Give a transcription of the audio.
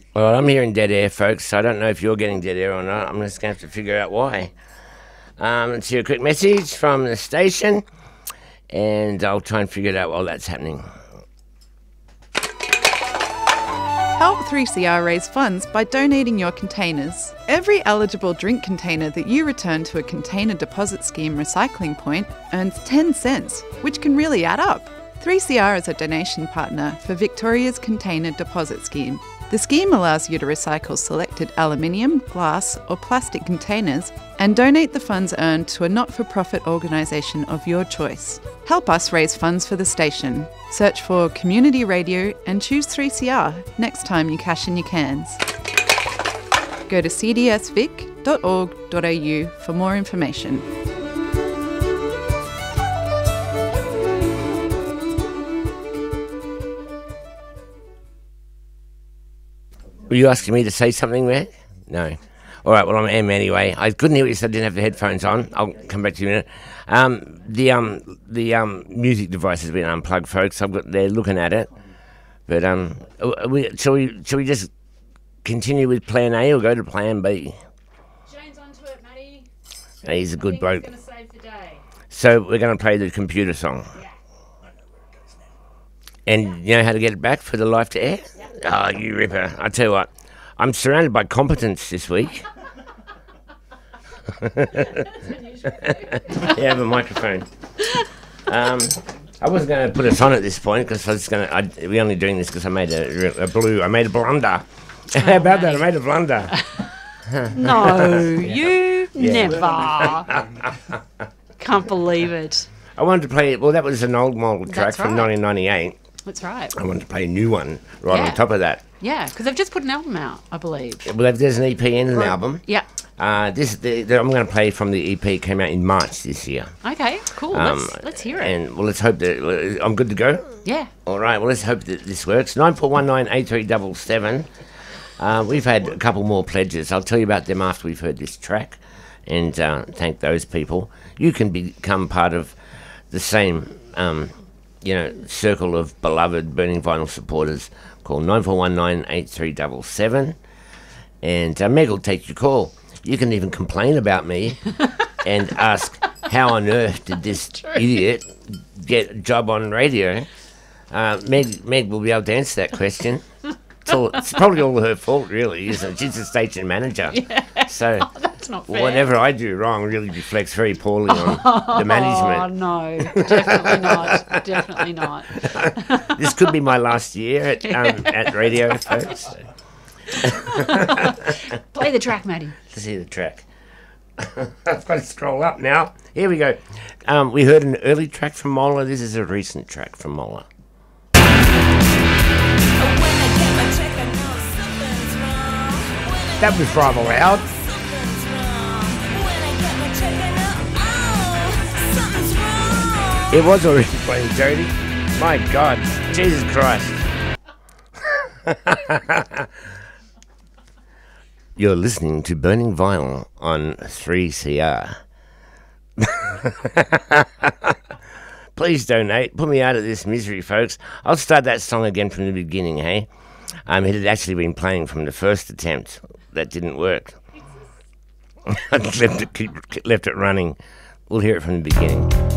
Well, I'm hearing dead air, folks, so I don't know if you're getting dead air or not. I'm just going to have to figure out why. Let's hear a quick message from the station, and I'll try and figure it out while that's happening. Help 3CR raise funds by donating your containers. Every eligible drink container that you return to a container deposit scheme recycling point earns 10 cents, which can really add up. 3CR is a donation partner for Victoria's Container Deposit Scheme. The scheme allows you to recycle selected aluminium, glass or plastic containers and donate the funds earned to a not-for-profit organisation of your choice. Help us raise funds for the station. Search for Community Radio and choose 3CR next time you cash in your cans. Go to cdsvic.org.au for more information. Were you asking me to say something there? No. All right, well, I am anyway. I couldn't hear what you said. I didn't have the headphones on. I'll come back to you in a minute. The music device has been unplugged, folks. They're looking at it. But shall we just continue with plan A or go to plan B? Shane's onto it, Matty. He's a good bloke. He's going to save the day. So we're going to play the computer song. Yeah. And you know how to get it back for the life to air? Oh, you ripper. I tell you what, I'm surrounded by competence this week. Yeah, I have a microphone. I wasn't going to put us on at this point because we're only doing this because I made a blunder. How about that? I made a blunder. No, you never. Can't believe it. I wanted to play, well, that was an old model track from 1998. That's right. I wanted to play a new one on top of that. Yeah, because they've just put an album out, I believe. Well, there's an EP and an album. Yeah. I'm going to play from the EP. Came out in March this year. Okay, cool. Let's hear it. And well, let's hope that I'm good to go. Yeah. All right. Well, let's hope that this works. 94198377. We've had a couple more pledges. I'll tell you about them after we've heard this track, and thank those people. You can become part of the same, circle of beloved Burning Vinyl supporters. Call 94198377, and Meg will take your call. You can even complain about me and ask, how on earth did this idiot get a job on radio? Meg will be able to answer that question. It's probably all her fault, really, isn't it? She's the station manager. Yeah. So that's not fair. Whatever I do wrong really reflects very poorly on the management. Oh, no. Definitely not. Definitely not. This could be my last year at radio, folks. Play the track, Matty. Let's hear the track. I've got to scroll up now. Here we go. We heard an early track from Mola. This is a recent track from Mola. That was rather loud. It was already playing Jody. My God, Jesus Christ. You're listening to Burning Vinyl on 3CR. Please donate. Put me out of this misery, folks. I'll start that song again from the beginning, hey? It had actually been playing from the first attempt. That didn't work. I left it running. We'll hear it from the beginning.